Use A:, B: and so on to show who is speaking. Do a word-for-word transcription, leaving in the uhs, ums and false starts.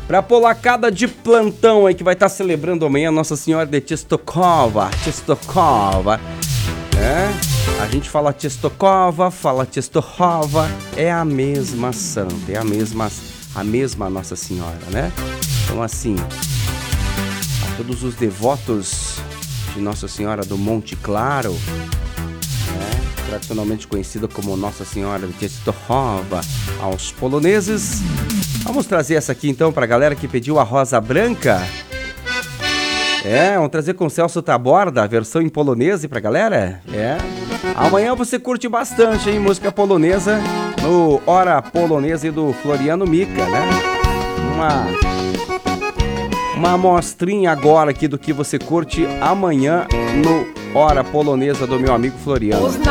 A: Pra polacada de plantão aí que vai estar celebrando amanhã Nossa Senhora de Częstochowa, Częstochowa, é? A gente fala Częstochowa, fala Częstochowa, é a mesma santa, é a mesma, a mesma Nossa Senhora, né? Então assim, a todos os devotos de Nossa Senhora do Monte Claro, né? Tradicionalmente conhecida como Nossa Senhora de Częstochowa, aos poloneses, vamos trazer essa aqui então pra galera que pediu a Rosa Branca. É, vamos trazer com o Celso Taborda, a versão em polonês pra galera. É. Amanhã você curte bastante, hein, música polonesa no Hora Polonesa e do Floriano Mica, né? Uma, uma amostrinha agora aqui do que você curte amanhã no Hora Polonesa do meu amigo Floriano.